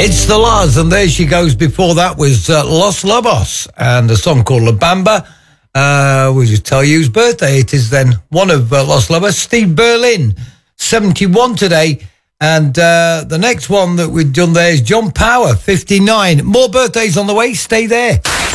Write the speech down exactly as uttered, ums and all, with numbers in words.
It's the Laz, and there she goes. Before that was uh, Los Lobos and a song called La Bamba. Uh, we'll just tell you whose birthday it is then. One of uh, Los Lobos, Steve Berlin, seventy-one today. And uh, the next one that we've done there is John Power, fifty-nine. More birthdays on the way. Stay there.